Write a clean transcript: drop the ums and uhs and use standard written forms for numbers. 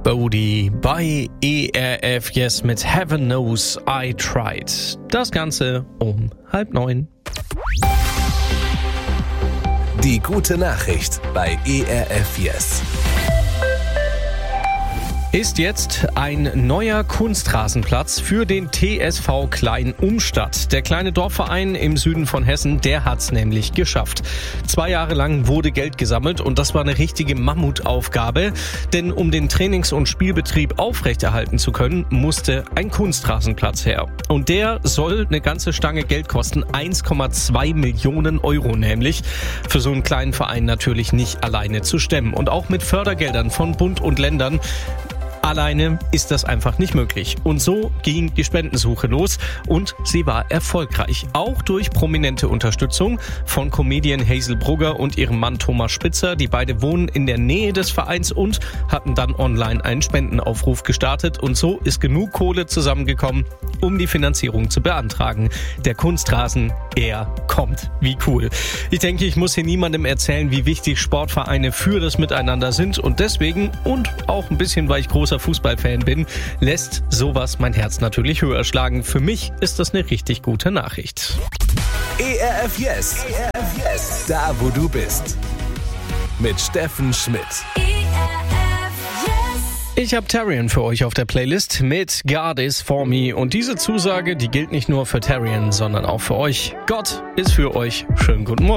Bodhi bei ERF Yes mit Heaven Knows I Tried. Das Ganze um 8:30. Die gute Nachricht bei ERF Yes. Ist jetzt ein neuer Kunstrasenplatz für den TSV Klein-Umstadt. Der kleine Dorfverein im Süden von Hessen, der hat's nämlich geschafft. 2 Jahre lang wurde Geld gesammelt und das war eine richtige Mammutaufgabe. Denn um den Trainings- und Spielbetrieb aufrechterhalten zu können, musste ein Kunstrasenplatz her. Und der soll eine ganze Stange Geld kosten, 1,2 Millionen Euro nämlich. Für so einen kleinen Verein natürlich nicht alleine zu stemmen. Und auch mit Fördergeldern von Bund und Ländern alleine ist das einfach nicht möglich. Und so ging die Spendensuche los und sie war erfolgreich. Auch durch prominente Unterstützung von Comedian Hazel Brugger und ihrem Mann Thomas Spitzer. Die beide wohnen in der Nähe des Vereins und hatten dann online einen Spendenaufruf gestartet. Und so ist genug Kohle zusammengekommen, um die Finanzierung zu beantragen. Der Kunstrasen, er kommt. Wie cool. Ich denke, ich muss hier niemandem erzählen, wie wichtig Sportvereine für das Miteinander sind. Und deswegen, und auch ein bisschen, weil ich großer Fußballfan bin, lässt sowas mein Herz natürlich höher schlagen. Für mich ist das eine richtig gute Nachricht. ERF Yes. ERF Yes. Da, wo du bist. Mit Steffen Schmidt. Ich habe Tarian für euch auf der Playlist mit God is for me. Und diese Zusage, die gilt nicht nur für Tarian, sondern auch für euch. Gott ist für euch. Schönen guten Morgen.